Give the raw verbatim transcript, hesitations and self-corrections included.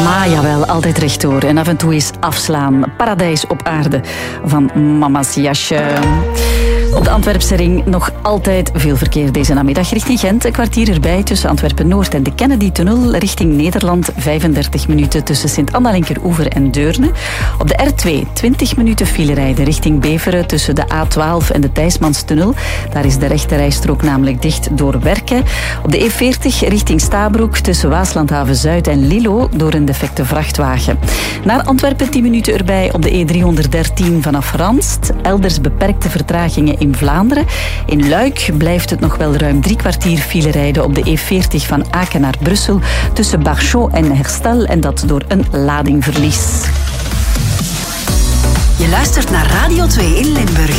Maar jawel, altijd rechtdoor. En af en toe is afslaan. Paradijs op aarde van mama's jasje. Op de Antwerpse ring nog altijd veel verkeer deze namiddag richting Gent. Een kwartier erbij tussen Antwerpen-Noord en de Kennedy-tunnel. Richting Nederland vijfendertig minuten tussen Sint-Anna-Linkeroever en Deurne. Op de R twee twintig minuten file rijden richting Beveren tussen de A twaalf en de Thijsmanstunnel. Daar is de rechte rijstrook namelijk dicht door werken. Op de E veertig richting Stabroek tussen Waaslandhaven-Zuid en Lilo door een defecte vrachtwagen. Naar Antwerpen tien minuten erbij op de E driehonderddertien vanaf Ranst. Elders beperkte vertragingen in Vlaanderen. In Luik blijft het nog wel ruim drie kwartier file rijden op de E veertig van Aken naar Brussel tussen Barchot en Herstal en dat door een ladingverlies. Je luistert naar Radio twee in Limburg.